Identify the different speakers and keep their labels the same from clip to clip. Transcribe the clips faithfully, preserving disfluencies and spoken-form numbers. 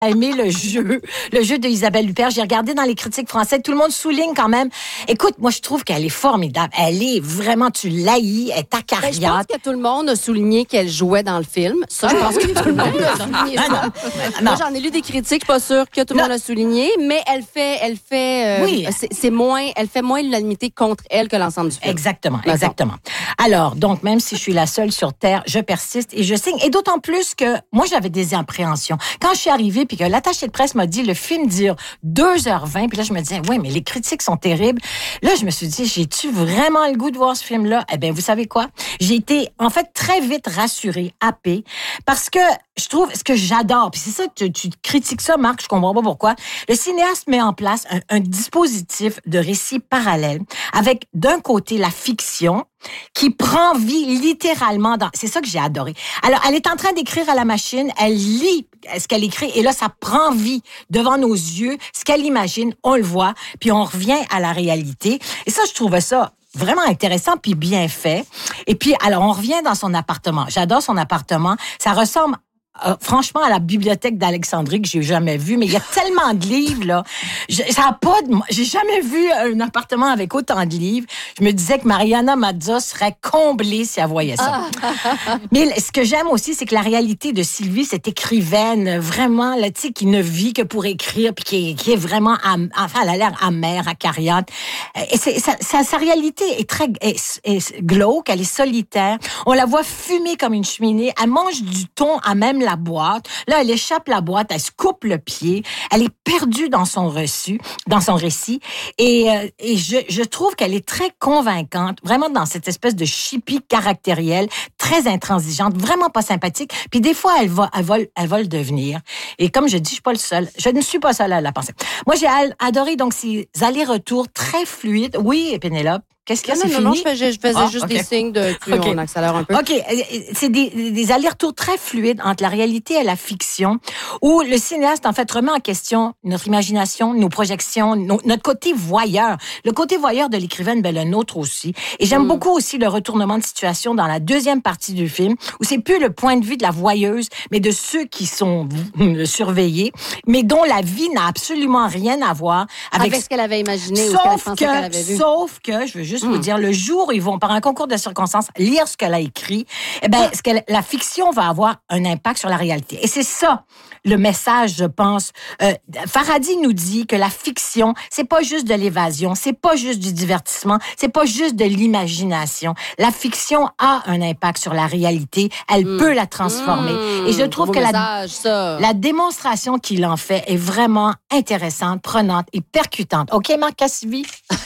Speaker 1: aimé le jeu, le jeu d'Isabelle Huppert. J'ai regardé dans les critiques françaises, tout le monde souligne quand même. Écoute, moi, je trouve qu'elle est formidable. Elle est vraiment, tu l'haïs, elle est acariate.
Speaker 2: Ben, je pense que tout le monde a souligné qu'elle jouait dans le film. Ça, je pense que tout le monde a souligné ça.
Speaker 1: Non, non.
Speaker 2: Moi, j'en ai lu des critiques, pas sûr que tout le monde a souligné, mais elle fait, elle fait, euh,
Speaker 1: oui.
Speaker 2: c'est, c'est moins, elle fait moins l'unanimité contre elle que l'ensemble du film.
Speaker 1: Exactement, exactement. Alors, donc, même si je suis la seule sur Terre, je persiste et je signe. Et d'autant plus que moi, j'avais des appréhensions. Quand je suis arrivée, puis que l'attaché de presse m'a dit, le film dure deux heures vingt, puis là, je me disais, oui, mais les critiques sont terribles. Là, je me suis dit, j'ai-tu vraiment le goût de voir ce film-là? Eh bien, vous savez quoi? J'ai été, en fait, très vite rassurée, happée, parce que je trouve, ce que j'adore, puis c'est ça, tu, tu critiques ça, Marc, je comprends pas pourquoi. Le cinéaste met en place un, un dispositif de récit parallèle avec, d'un côté, la fiction, qui prend vie littéralement dans... C'est ça que j'ai adoré. Alors, elle est en train d'écrire à la machine, elle lit ce qu'elle écrit, et là, ça prend vie devant nos yeux. Ce qu'elle imagine, on le voit, puis on revient à la réalité. Et ça, je trouvais ça vraiment intéressant puis bien fait. Et puis, alors, on revient dans son appartement. J'adore son appartement. Ça ressemble... Euh, franchement, à la bibliothèque d'Alexandrie que j'ai jamais vue, mais il y a tellement de livres, là. Je, ça a pas de, j'ai jamais vu un appartement avec autant de livres. Je me disais que Mariana Mazza serait comblée si elle voyait ça. Ah. Mais ce que j'aime aussi, c'est que la réalité de Sylvie, cette écrivaine, vraiment, là, tu sais, qui ne vit que pour écrire, puis qui est, qui est vraiment, am, enfin, elle a l'air amère, acariate. Et c'est, sa, sa, sa réalité est très est, est glauque, elle est solitaire. On la voit fumer comme une cheminée. Elle mange du thon à même la boîte. Là, elle échappe la boîte, elle se coupe le pied. Elle est perdue dans son reçu, dans son récit. Et, euh, et je, je trouve qu'elle est très convaincante, vraiment dans cette espèce de chipie caractérielle, très intransigeante, vraiment pas sympathique. Puis des fois, elle va, elle va, elle va le devenir. Et comme je dis, je suis pas le seul. Je ne suis pas seule à la penser. Moi, j'ai adoré donc ces allers-retours très fluides. Oui, Pénélope. Qu'est-ce qu'il y a,
Speaker 2: non,
Speaker 1: c'est
Speaker 2: non,
Speaker 1: fini?
Speaker 2: non, je faisais, je faisais
Speaker 1: ah,
Speaker 2: juste
Speaker 1: okay.
Speaker 2: des signes de plus okay. on accélère un peu.
Speaker 1: OK. C'est des, des allers-retours très fluides entre la réalité et la fiction, où le cinéaste, en fait, remet en question notre imagination, nos projections, nos, notre côté voyeur. Le côté voyeur de l'écrivaine, ben, le nôtre aussi. Et j'aime mm. beaucoup aussi le retournement de situation dans la deuxième partie du film, où c'est plus le point de vue de la voyeuse, mais de ceux qui sont surveillés, mais dont la vie n'a absolument rien à voir avec,
Speaker 2: avec ce qu'elle avait imaginé
Speaker 1: sauf
Speaker 2: ou ce qu'elle pensait
Speaker 1: que,
Speaker 2: qu'elle avait vu.
Speaker 1: Sauf que, je veux juste
Speaker 2: Mm.
Speaker 1: vous dire, le jour où ils vont, par un concours de circonstances, lire ce qu'elle a écrit, eh ben, ce qu'elle, la fiction va avoir un impact sur la réalité. Et c'est ça, le message, je pense. Euh, Farhadi nous dit que la fiction, c'est pas juste de l'évasion, c'est pas juste du divertissement, c'est pas juste de l'imagination. La fiction a un impact sur la réalité, elle mmh. peut la transformer. Mmh. Et je trouve que
Speaker 2: message,
Speaker 1: la, la démonstration qu'il en fait est vraiment intéressante, prenante et percutante. OK, Marc Cassivi?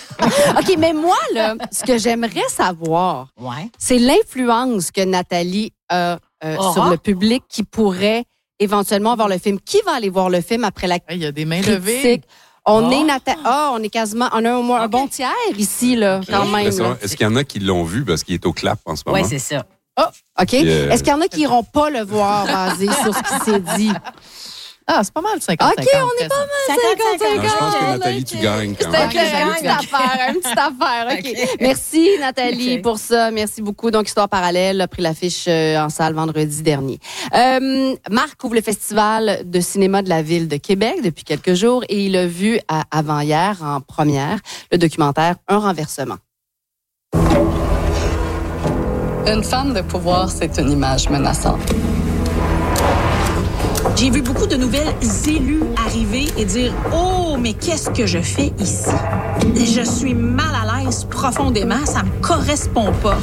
Speaker 2: OK, mais moi, là, ce que j'aimerais savoir,
Speaker 1: ouais.
Speaker 2: c'est l'influence que Nathalie a euh, sur le public qui pourrait éventuellement voir le film. Qui va aller voir le film après la critique?
Speaker 3: Il y a des mains levées.
Speaker 2: On
Speaker 3: oh.
Speaker 2: est Nathalie. Ah, oh, on est quasiment. On a au moins okay. un bon tiers ici, là, okay. quand même. Là.
Speaker 4: Est-ce qu'il y en a qui l'ont vu parce qu'il est au clap en ce moment?
Speaker 1: Oui, c'est ça.
Speaker 2: Oh, OK.
Speaker 4: Euh...
Speaker 2: Est-ce qu'il y en a qui n'iront pas le voir basé sur ce qui s'est dit?
Speaker 3: Ah, c'est pas mal cinquante cinquante.
Speaker 2: OK, on est pas mal cinquante cinquante.
Speaker 4: Je pense que Nathalie, tu gagnes quand
Speaker 2: même.
Speaker 4: Okay,
Speaker 2: C'est une petite affaire, une petite affaire. OK. okay. Merci, Nathalie, okay. pour ça. Merci beaucoup. Donc, Histoire parallèle a pris l'affiche en salle vendredi dernier. Euh, Marc ouvre le Festival de cinéma de la Ville de Québec depuis quelques jours et il a vu à, avant-hier, en première, le documentaire Un renversement.
Speaker 5: Une femme de pouvoir, c'est une image menaçante.
Speaker 6: J'ai vu beaucoup de nouvelles élus arriver et dire « Oh, mais qu'est-ce que je fais ici? » Je suis mal à l'aise profondément, ça me correspond pas.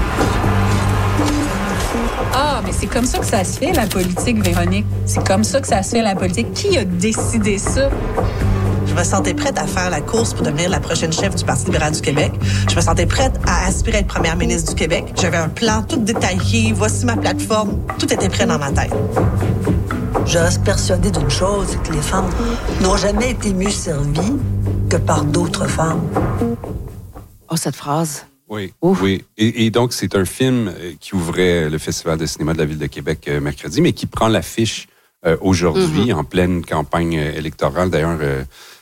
Speaker 5: Ah, mais c'est comme ça que ça se fait, la politique, Véronique. C'est comme ça que ça se fait, la politique. Qui a décidé ça?
Speaker 7: Je me sentais prête à faire la course pour devenir la prochaine chef du Parti libéral du Québec. Je me sentais prête à aspirer à être première ministre du Québec. J'avais un plan tout détaillé, voici ma plateforme. Tout était prêt dans ma tête.
Speaker 8: Je reste persuadée d'une chose, c'est que les femmes n'ont jamais été mieux servies que par d'autres femmes.
Speaker 2: Oh, cette phrase.
Speaker 4: Oui, Ouf. oui. Et, et donc, c'est un film qui ouvrait le Festival de cinéma de la Ville de Québec euh, mercredi, mais qui prend l'affiche euh, aujourd'hui, mm-hmm. en pleine campagne électorale. D'ailleurs, euh,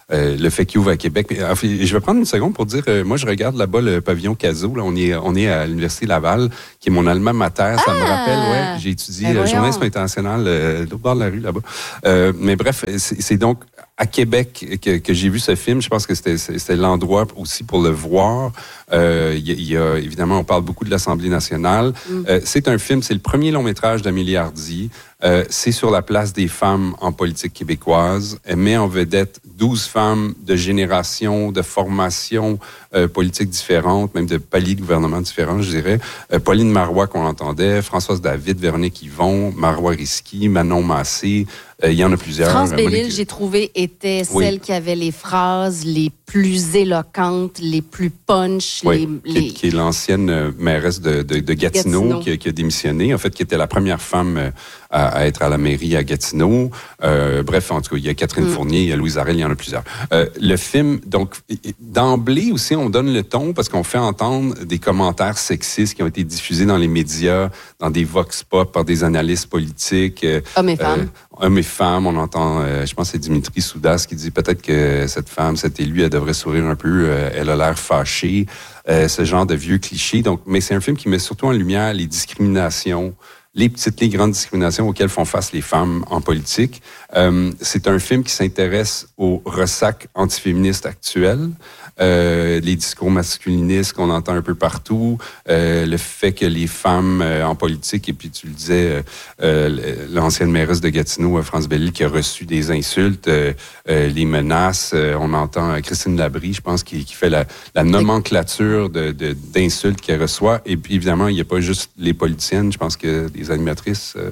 Speaker 4: euh, le fait qu'il ouvre à Québec. Mais, enfin, je vais prendre une seconde pour dire, euh, moi, je regarde là-bas le pavillon Cazot. Là, on est, on est à l'Université Laval, qui est mon alma mater. Ça
Speaker 2: Ah!
Speaker 4: me rappelle, ouais, j'ai étudié
Speaker 2: Ben
Speaker 4: euh,
Speaker 2: voyons.
Speaker 4: journalisme international euh, de l'autre bord de la rue, là-bas. Euh, mais bref, c'est, c'est donc à Québec que, que j'ai vu ce film. Je pense que c'était, c'était l'endroit aussi pour le voir. Euh, il y, a, il y a, évidemment, on parle beaucoup de l'Assemblée nationale. Mm. Euh, c'est un film, c'est le premier long métrage d'Amélie Hardy. Euh, c'est sur la place des femmes en politique québécoise. Elle met en vedette douze femmes de générations, de formations euh, politiques différentes, même de paliers de gouvernement différents, je dirais. Euh, Pauline Marois, qu'on entendait, Françoise David, Véronique Yvon, Marois Risky, Manon Massé. Euh, il y en a plusieurs.
Speaker 2: France
Speaker 4: euh,
Speaker 2: Bellil,
Speaker 4: Monique...
Speaker 2: j'ai trouvé, était
Speaker 4: Oui.
Speaker 2: celle qui avait les phrases les plus éloquentes, les plus punch.
Speaker 4: Oui,
Speaker 2: les,
Speaker 4: qui,
Speaker 2: les...
Speaker 4: qui est l'ancienne euh, mairesse de, de, de Gatineau,
Speaker 2: Gatineau.
Speaker 4: Qui, qui a démissionné, en fait, qui était la première femme euh, à, à être à la mairie à Gatineau. Euh, bref, en tout cas, il y a Catherine mm. Fournier, il y a Louise Arel, il y en a plusieurs. Euh, le film, donc, d'emblée aussi, on donne le ton parce qu'on fait entendre des commentaires sexistes qui ont été diffusés dans les médias, dans des vox pop par des analystes politiques. Euh,
Speaker 2: Hommes et femmes.
Speaker 4: Euh, hommes et femmes, on entend, euh, je pense que c'est Dimitri Soudas qui dit peut-être que cette femme, cette élue, elle devrait sourire un peu, euh, elle a l'air fâchée, euh, ce genre de vieux clichés. Donc, mais c'est un film qui met surtout en lumière les discriminations, les petites, les grandes discriminations auxquelles font face les femmes en politique. Euh, c'est un film qui s'intéresse au ressac antiféministe actuel, euh, les discours masculinistes qu'on entend un peu partout, euh, le fait que les femmes euh, en politique, et puis tu le disais, euh, l'ancienne mairesse de Gatineau, France Bellil, qui a reçu des insultes, euh, euh, les menaces, euh, on entend Christine Labrie, je pense, qui, qui fait la, la nomenclature de, de, d'insultes qu'elle reçoit. Et puis évidemment, il n'y a pas juste les politiciennes, je pense que des animatrices, euh,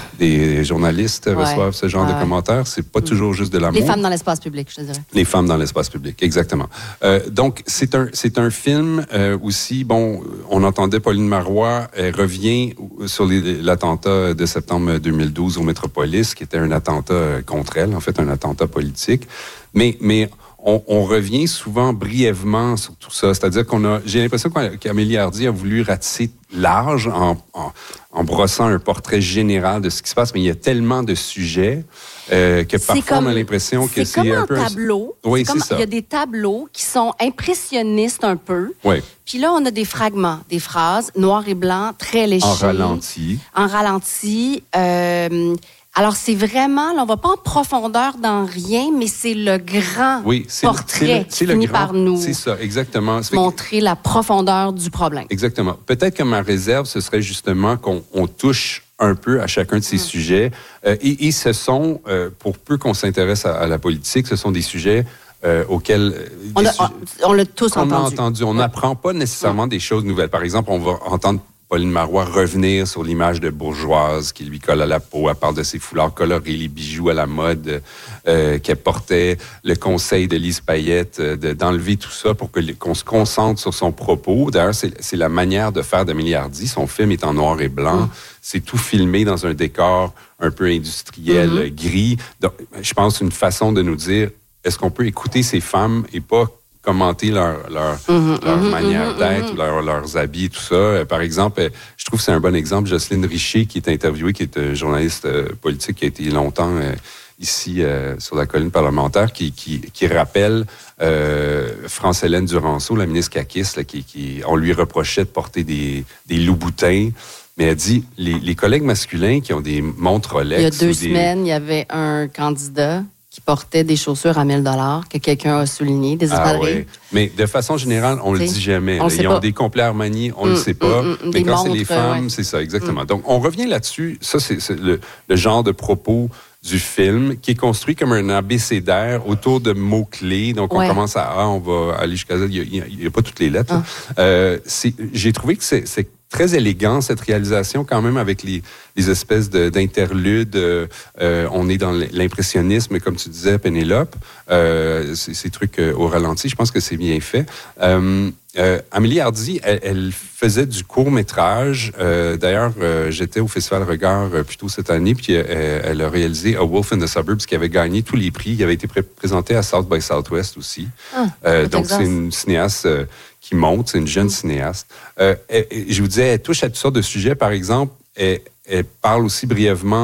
Speaker 4: des journalistes ouais. reçoivent ce genre ouais. de commentaires. C'est pas toujours juste de l'amour.
Speaker 2: Les femmes dans l'espace public, je te dirais.
Speaker 4: Les femmes dans l'espace public, exactement. Euh, donc, c'est un, c'est un film euh, aussi, bon, on entendait Pauline Marois, elle revient sur les, l'attentat de septembre deux mille douze au Métropolis, qui était un attentat contre elle, en fait, un attentat politique. Mais, mais on, on revient souvent brièvement sur tout ça. C'est-à-dire qu'on a, j'ai l'impression qu'Amélie Hardy a voulu ratisser large en, en, en brossant un portrait général de ce qui se passe, mais il y a tellement de sujets euh, que parfois
Speaker 2: comme,
Speaker 4: on a l'impression que c'est,
Speaker 2: c'est
Speaker 4: un
Speaker 2: un
Speaker 4: peu...
Speaker 2: tableau.
Speaker 4: Oui,
Speaker 2: c'est,
Speaker 4: c'est
Speaker 2: comme,
Speaker 4: ça.
Speaker 2: Il y a des tableaux qui sont impressionnistes un peu.
Speaker 4: Oui.
Speaker 2: Puis là, on a des fragments, des phrases noir et blanc, très légers.
Speaker 4: En ralenti.
Speaker 2: En ralenti. Euh, Alors, c'est vraiment, là, on va pas en profondeur dans rien, mais c'est le grand
Speaker 4: oui, c'est
Speaker 2: portrait
Speaker 4: le, c'est le,
Speaker 2: qui
Speaker 4: c'est
Speaker 2: finit
Speaker 4: le grand,
Speaker 2: par nous
Speaker 4: c'est ça, exactement. Ça
Speaker 2: montrer que, la profondeur du problème.
Speaker 4: Exactement. Peut-être que ma réserve, ce serait justement qu'on on touche un peu à chacun de ces mmh. sujets. Euh, et, et ce sont, euh, pour peu qu'on s'intéresse à, à la politique, ce sont des sujets Euh, auxquels...
Speaker 2: On, a,
Speaker 4: sujets,
Speaker 2: on, on l'a tous
Speaker 4: on
Speaker 2: entendu.
Speaker 4: a entendu. On n'apprend pas nécessairement mmh. des choses nouvelles. Par exemple, on va entendre Pauline Marois revenir sur l'image de bourgeoise qui lui colle à la peau. Elle parle de ses foulards colorés, les bijoux à la mode euh, qu'elle portait, le conseil de Lise Payette euh, de, d'enlever tout ça pour que, qu'on se concentre sur son propos. D'ailleurs, c'est, c'est la manière de faire d'Amélie Hardy. Son film est en noir et blanc. Mmh. C'est tout filmé dans un décor un peu industriel, mmh. gris. Donc, je pense une façon de nous dire, est-ce qu'on peut écouter ces femmes et pas commenter leur, leur, mmh, leur mmh, manière mmh, d'être, mmh. Leur, leurs habits, tout ça. Par exemple, je trouve que c'est un bon exemple, Jocelyne Richer, qui est interviewée, qui est une journaliste euh, politique, qui a été longtemps euh, ici euh, sur la colline parlementaire, qui, qui, qui rappelle euh, France-Hélène Duranceau, la ministre caquiste, là, qui, qui, on lui reprochait de porter des, des loups-boutins. Mais elle dit, les, les collègues masculins qui ont des montres Rolex...
Speaker 2: Il y a deux
Speaker 4: des...
Speaker 2: semaines, il y avait un candidat qui portait des chaussures à mille dollars que quelqu'un a souligné, des espadrilles. Ah ouais.
Speaker 4: Mais de façon générale, on
Speaker 2: t'sais,
Speaker 4: le dit jamais.
Speaker 2: On
Speaker 4: Là.
Speaker 2: le sait
Speaker 4: Ils
Speaker 2: pas.
Speaker 4: ont des complets Armani, on ne
Speaker 2: mm,
Speaker 4: le sait pas.
Speaker 2: Mm, mm,
Speaker 4: mais quand
Speaker 2: montres,
Speaker 4: c'est les femmes,
Speaker 2: ouais.
Speaker 4: c'est ça, exactement.
Speaker 2: Mm.
Speaker 4: Donc, on revient là-dessus. Ça, c'est, c'est le, le genre de propos du film qui est construit comme un abécédaire autour de mots-clés. Donc,
Speaker 2: ouais.
Speaker 4: on commence à A, on va aller jusqu'à Z. Il n'y a, a pas toutes les lettres.
Speaker 2: Ah.
Speaker 4: Euh, c'est, j'ai trouvé que c'est... c'est très élégant, cette réalisation, quand même, avec les, les espèces de, d'interludes. Euh, on est dans l'impressionnisme, comme tu disais, Pénélope. Euh, ces, ces trucs euh, au ralenti, je pense que c'est bien fait. Euh, euh, Amélie Hardy, elle, elle faisait du court-métrage. Euh, d'ailleurs, euh, j'étais au Festival Regard euh, plus tôt cette année, puis euh, elle a réalisé A Wolf in the Suburbs, qui avait gagné tous les prix. Il avait été pré- présenté à South by Southwest aussi. Ah, euh, donc, c'est une cinéaste... Euh, qui monte, c'est une jeune cinéaste. Euh, elle, je vous disais, elle touche à toutes sortes de sujets. Par exemple, elle, elle parle aussi brièvement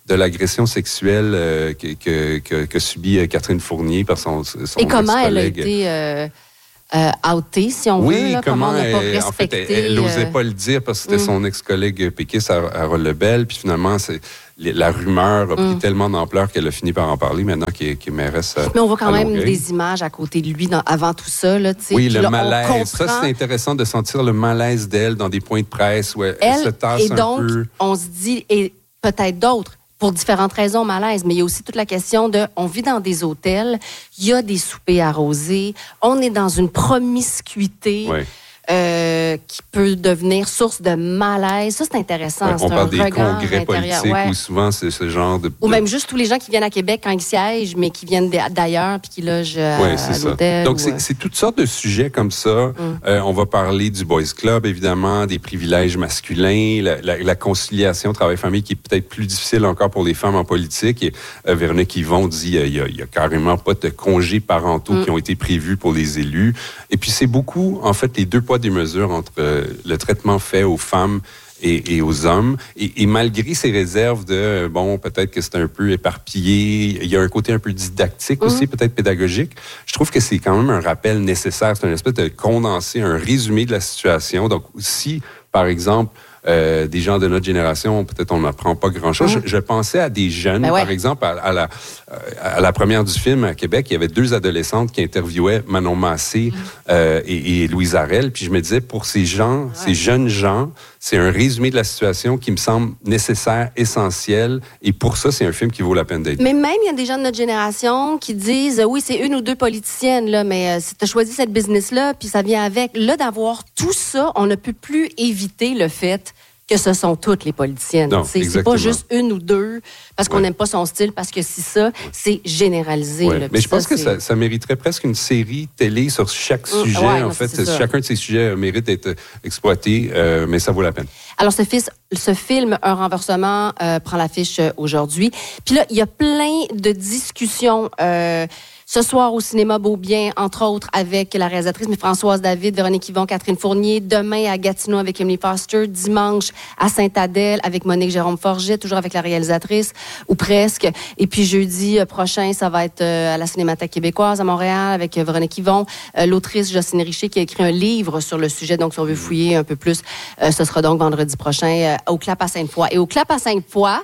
Speaker 4: de l'agression sexuelle euh, que, que, que, que subit Catherine Fournier par son, son
Speaker 2: Et comment elle a
Speaker 4: ex-collègue.
Speaker 2: été euh, euh, outée, si on
Speaker 4: oui,
Speaker 2: veut, là,
Speaker 4: comment,
Speaker 2: comment on n'a pas
Speaker 4: elle,
Speaker 2: respecté.
Speaker 4: en fait, elle n'osait
Speaker 2: euh...
Speaker 4: pas le dire parce que c'était
Speaker 2: mm.
Speaker 4: son ex-collègue péquiste, Harold Lebel, puis finalement, c'est, la rumeur a pris
Speaker 2: mm.
Speaker 4: tellement d'ampleur qu'elle a fini par en parler maintenant qu'il est, qu'il est mairesse.
Speaker 2: Mais on voit quand même
Speaker 4: Longueuil.
Speaker 2: des images à côté de lui dans, avant tout ça. Là,
Speaker 4: oui, le
Speaker 2: là,
Speaker 4: malaise.
Speaker 2: comprend...
Speaker 4: Ça, c'est intéressant de sentir le malaise d'elle dans des points de presse où elle, elle, elle se tasse
Speaker 2: et
Speaker 4: un
Speaker 2: donc,
Speaker 4: peu.
Speaker 2: On se dit, et peut-être d'autres, pour différentes raisons, malaise, mais il y a aussi toute la question de, on vit dans des hôtels, il y a des soupers arrosés, on est dans une promiscuité.
Speaker 4: Oui.
Speaker 2: Euh, qui peut devenir source de malaise. Ça, c'est intéressant.
Speaker 4: Ouais,
Speaker 2: c'est
Speaker 4: on parle des
Speaker 2: regard
Speaker 4: congrès
Speaker 2: intérieur.
Speaker 4: politiques
Speaker 2: Ouais.
Speaker 4: où souvent c'est ce genre de...
Speaker 2: Ou même juste tous les gens qui viennent à Québec quand ils siègent, mais qui viennent d'ailleurs puis qui logent à,
Speaker 4: ouais, c'est
Speaker 2: à
Speaker 4: ça.
Speaker 2: l'hôtel.
Speaker 4: Donc,
Speaker 2: ou...
Speaker 4: c'est, c'est toutes sortes de sujets comme ça. Mm. Euh, on va parler du Boys Club, évidemment, des privilèges masculins, la, la, la conciliation travail-famille qui est peut-être plus difficile encore pour les femmes en politique. Et euh, Véronique Yvon dit qu'il euh, n'y a, a carrément pas de congés parentaux mm. qui ont été prévus pour les élus. Et puis, c'est beaucoup, en fait, les deux poids, des mesures entre euh, le traitement fait aux femmes et, et aux hommes. Et, et malgré ces réserves de, bon, peut-être que c'est un peu éparpillé, il y a un côté un peu didactique mmh. aussi, peut-être pédagogique, je trouve que c'est quand même un rappel nécessaire. C'est une espèce de condensé, un résumé de la situation. Donc, si, par exemple, Euh, des gens de notre génération, peut-être on n'apprend pas grand-chose. Mmh. Je, je pensais à des jeunes, ben ouais. par exemple, à, à, la, à la première du film à Québec, il y avait deux adolescentes qui interviewaient Manon Massé mmh. euh, et, et Louise Arel. Puis je me disais, pour ces gens, ouais. ces jeunes gens, c'est un résumé de la situation qui me semble nécessaire, essentiel. Et pour ça, c'est un film qui vaut la peine d'être.
Speaker 2: Mais même, il y a des gens de notre génération qui disent, oui, c'est une ou deux politiciennes, là, mais euh, tu as choisi cette business-là, puis ça vient avec. Là, d'avoir tout ça, on ne peut plus éviter le fait que ce sont toutes les politiciennes. Non, c'est, c'est pas juste une ou deux, parce qu'on n'aime ouais. pas son style, parce que si ça, c'est généralisé.
Speaker 4: Ouais.
Speaker 2: Là,
Speaker 4: mais je pense
Speaker 2: ça,
Speaker 4: que ça, ça mériterait presque une série télé sur chaque mmh, sujet. Ouais, en non, fait, chacun de ces sujets mérite d'être exploité, euh, mais ça vaut la peine.
Speaker 2: Alors, ce, fils, ce film, Un renversement, euh, prend l'affiche aujourd'hui. Puis là, il y a plein de discussions euh, ce soir au cinéma Beaubien, entre autres, avec la réalisatrice mais Françoise David, Véronique Yvon, Catherine Fournier. Demain, à Gatineau, avec Emily Foster. Dimanche, à Sainte-Adèle, avec Monique Jérôme-Forget, toujours avec la réalisatrice, ou presque. Et puis, jeudi prochain, ça va être à la Cinémathèque québécoise à Montréal, avec Véronique Yvon. L'autrice Jocelyne Richer, qui a écrit un livre sur le sujet. Donc, si on veut fouiller un peu plus, ce sera donc vendredi prochain au Clap à Sainte-Foy. Et au Clap à Sainte-Foy,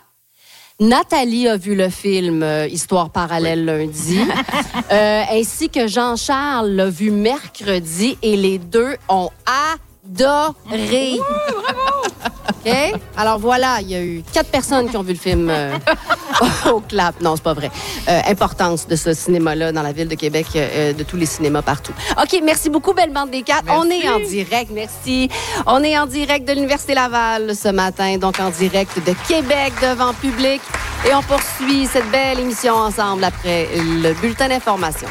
Speaker 2: Nathalie a vu le film euh, Histoire parallèle oui. lundi, euh, ainsi que Jean-Charles l'a vu mercredi et les deux ont adoré.
Speaker 3: Ouh, bravo!
Speaker 2: OK? Alors voilà, il y a eu quatre personnes qui ont vu le film euh, au Clap. Non, c'est pas vrai. Euh, importance de ce cinéma-là dans la ville de Québec, euh, de tous les cinémas partout. OK, merci beaucoup, Belle Bande des Quatre. On est en direct, merci. On est en direct de l'Université Laval ce matin, donc en direct de Québec devant public. Et on poursuit cette belle émission ensemble après le bulletin d'information.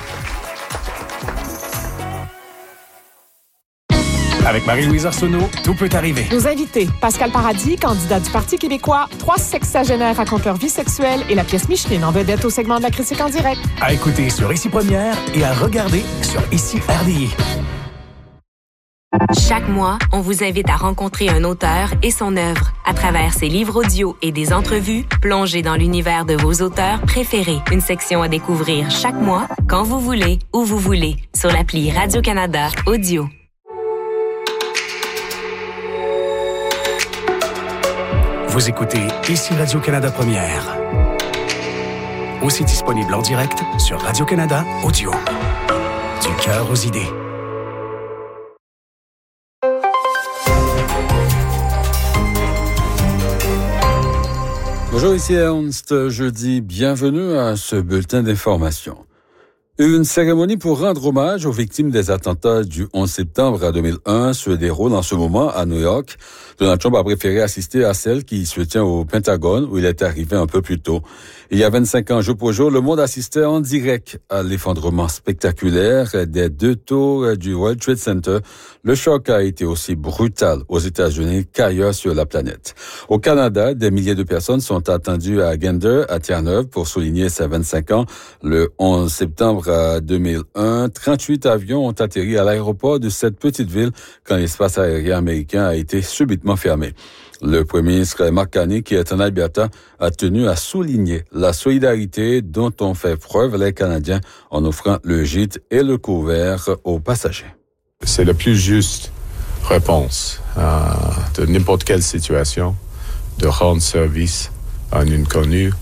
Speaker 9: Avec Marie-Louise Arsenault, tout peut arriver.
Speaker 10: Nos invités, Pascal Paradis, candidat du Parti québécois, trois sexagénaires racontent leur vie sexuelle et la pièce Micheline en vedette au segment de la critique en direct.
Speaker 9: À écouter sur Ici Première et à regarder sur Ici R D I.
Speaker 11: Chaque mois, on vous invite à rencontrer un auteur et son œuvre. À travers ses livres audio et des entrevues, plongez dans l'univers de vos auteurs préférés. Une section à découvrir chaque mois, quand vous voulez, où vous voulez, sur l'appli Radio-Canada Audio.
Speaker 9: Vous écoutez Ici Radio-Canada Première. Aussi disponible en direct sur Radio-Canada Audio. Du cœur aux idées.
Speaker 12: Bonjour, ici Ernst. Jeudi, bienvenue à ce bulletin d'information. Une cérémonie pour rendre hommage aux victimes des attentats du onze septembre deux mille un se déroule en ce moment à New York. Donald Trump a préféré assister à celle qui se tient au Pentagone, où il est arrivé un peu plus tôt. Il y a vingt-cinq ans, jour pour jour, le monde assistait en direct à l'effondrement spectaculaire des deux tours du World Trade Center. Le choc a été aussi brutal aux États-Unis qu'ailleurs sur la planète. Au Canada, des milliers de personnes sont attendues à Gander, à Terre-Neuve, pour souligner ses vingt-cinq ans. Le onze septembre deux mille un, trente-huit avions ont atterri à l'aéroport de cette petite ville quand l'espace aérien américain a été subitement fermé. Le premier ministre Mark Carney, qui est en Alberta, a tenu à souligner la solidarité dont ont fait preuve les Canadiens en offrant le gîte et le couvert aux passagers.
Speaker 13: C'est la plus juste réponse euh, de n'importe quelle situation, de rendre service à un inconnu,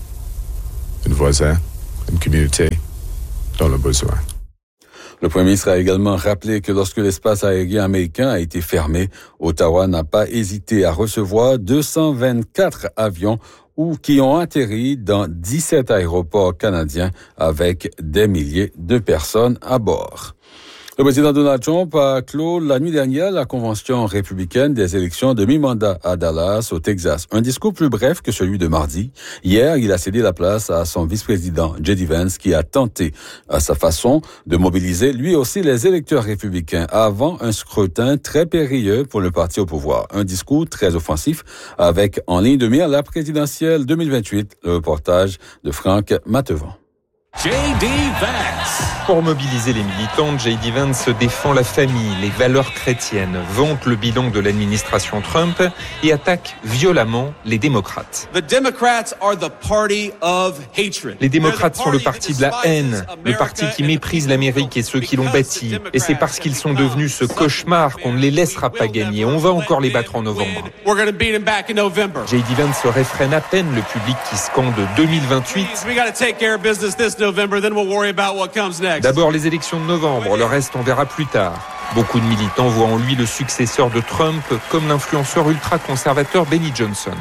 Speaker 13: un voisin, une communauté dans le besoin.
Speaker 12: Le premier ministre a également rappelé que lorsque l'espace aérien américain a été fermé, Ottawa n'a pas hésité à recevoir deux cent vingt-quatre avions ou qui ont atterri dans dix-sept aéroports canadiens avec des milliers de personnes à bord. Le président Donald Trump a clos la nuit dernière la convention républicaine des élections de mi-mandat à Dallas, au Texas. Un discours plus bref que celui de mardi. Hier, il a cédé la place à son vice-président J D Vance, qui a tenté, à sa façon, de mobiliser lui aussi les électeurs républicains avant un scrutin très périlleux pour le parti au pouvoir. Un discours très offensif avec en ligne de mire la présidentielle deux mille vingt-huit. Le reportage de Franck Matevon.
Speaker 14: J D Vance. Pour mobiliser les militants, J D Vance défend la famille, les valeurs chrétiennes, vante le bilan de l'administration Trump et attaque violemment les démocrates.
Speaker 15: The Democrats are the party of hatred.
Speaker 14: Les démocrates sont le parti de la haine, le parti qui méprise l'Amérique et ceux qui l'ont bâtie. Et c'est parce qu'ils sont devenus ce cauchemar qu'on ne les laissera pas gagner. On va encore les battre en novembre.
Speaker 15: We're going to beat them back in November.
Speaker 14: J D Vance réfrène à peine le public qui scande deux mille vingt-huit.
Speaker 15: We got to take care of business this November, then we'll worry about what comes next.
Speaker 14: D'abord les élections de novembre, le reste on verra plus tard. Beaucoup de militants voient en lui le successeur de Trump, comme l'influenceur ultra-conservateur Benny Johnson.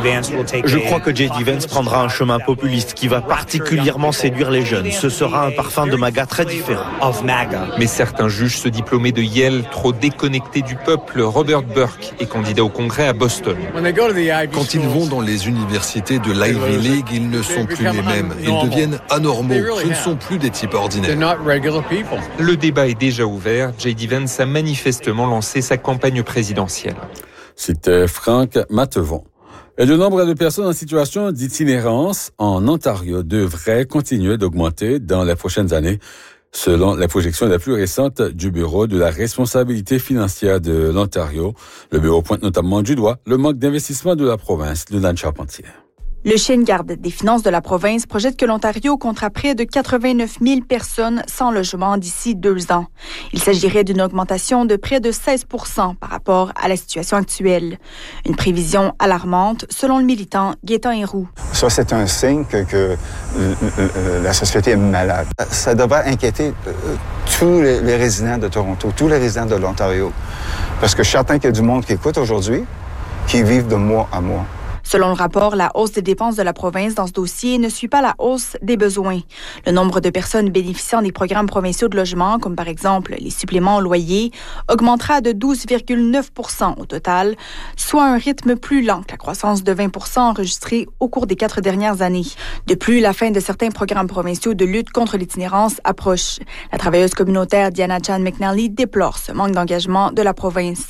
Speaker 16: Je crois que J D Vance prendra un chemin populiste qui va particulièrement séduire les jeunes. Ce sera un parfum de MAGA très différent.
Speaker 14: Mais certains jugent ce diplômé de Yale trop déconnecté du peuple. Robert Burke est candidat au Congrès à Boston.
Speaker 17: Quand ils vont dans les universités de l'Ivy League, ils ne sont plus les mêmes. Ils deviennent anormaux. Ce ne sont plus des types ordinaires.
Speaker 14: Le débat est déjà ouvert. J D Vance a manifestement lancé sa campagne présidentielle.
Speaker 12: C'était Franck Matevon. Et le nombre de personnes en situation d'itinérance en Ontario devrait continuer d'augmenter dans les prochaines années, selon les projections les plus récentes du Bureau de la responsabilité financière de l'Ontario. Le bureau pointe notamment du doigt le manque d'investissement de la province. Lunane Charpentier.
Speaker 18: Le chien de garde des finances de la province projette que l'Ontario comptera près de quatre-vingt-neuf mille personnes sans logement d'ici deux ans. Il s'agirait d'une augmentation de près de seize pour cent par rapport à la situation actuelle. Une prévision alarmante, selon le militant Gaétan Héroux.
Speaker 19: Ça, c'est un signe que, que euh, la société est malade. Ça devrait inquiéter euh, tous les, les résidents de Toronto, tous les résidents de l'Ontario. Parce que je suis certain qu'il y a du monde qui écoute aujourd'hui, qui vivent de mois à mois.
Speaker 18: Selon le rapport, la hausse des dépenses de la province dans ce dossier ne suit pas la hausse des besoins. Le nombre de personnes bénéficiant des programmes provinciaux de logement, comme par exemple les suppléments au loyer, augmentera de douze virgule neuf pour cent au total, soit un rythme plus lent que la croissance de vingt pour cent enregistrée au cours des quatre dernières années. De plus, la fin de certains programmes provinciaux de lutte contre l'itinérance approche. La travailleuse communautaire Diana Chan McNally déplore ce manque d'engagement de la province.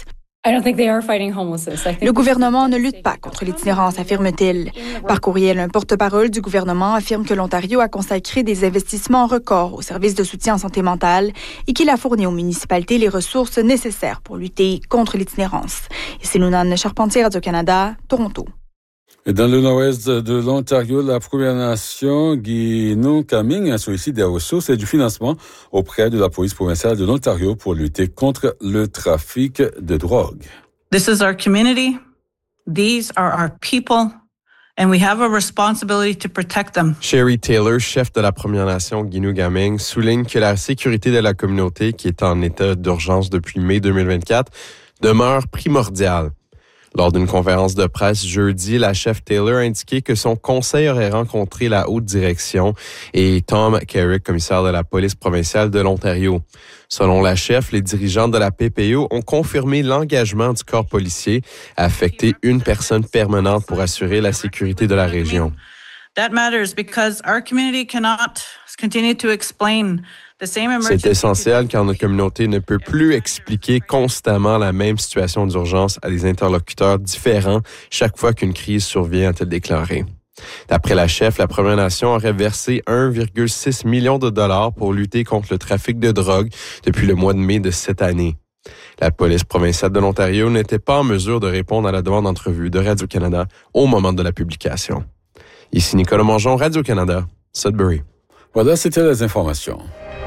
Speaker 18: Le gouvernement ne lutte pas contre l'itinérance, affirme-t-il. Par courriel, un porte-parole du gouvernement affirme que l'Ontario a consacré des investissements records aux services de soutien en santé mentale et qu'il a fourni aux municipalités les ressources nécessaires pour lutter contre l'itinérance. Ici Lunane Charpentier, Radio-Canada, Toronto.
Speaker 12: Et dans le nord-ouest de l'Ontario, la Première Nation, Guy-Nunkaming, sollicite des ressources et du financement auprès de la police provinciale de l'Ontario pour lutter contre le trafic de drogue.
Speaker 20: This is our community. These are our people. And we have a responsibility to protect them.
Speaker 21: Sherry Taylor, chef de la Première Nation Guy-Nunkaming, souligne que la sécurité de la communauté, qui est en état d'urgence depuis mai deux mille vingt-quatre, demeure primordiale. Lors d'une conférence de presse jeudi, la chef Taylor a indiqué que son conseil aurait rencontré la haute direction et Tom Carrick, commissaire de la police provinciale de l'Ontario. Selon la chef, les dirigeants de la P P O ont confirmé l'engagement du corps policier à affecter une personne permanente pour assurer la sécurité de la région.
Speaker 20: That matters because our community cannot continue to explain the same emergency.
Speaker 21: C'est essentiel car notre communauté ne peut plus expliquer constamment la même situation d'urgence à des interlocuteurs différents chaque fois qu'une crise survient, a-t-elle déclaré. D'après la chef, la Première Nation aurait versé un virgule six million de dollars pour lutter contre le trafic de drogue depuis le mois de mai de cette année. La police provinciale de l'Ontario n'était pas en mesure de répondre à la demande d'entrevue de Radio-Canada au moment de la publication. Ici Nicolas Mongeon, Radio-Canada, Sudbury.
Speaker 12: Voilà, c'était les informations.